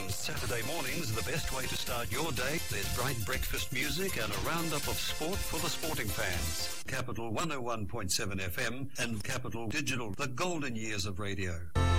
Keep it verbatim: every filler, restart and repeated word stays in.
Saturday mornings, the best way to start your day. There's bright breakfast music and a roundup of sport for the sporting fans. Capital one oh one point seven F M and Capital Digital, the golden years of radio.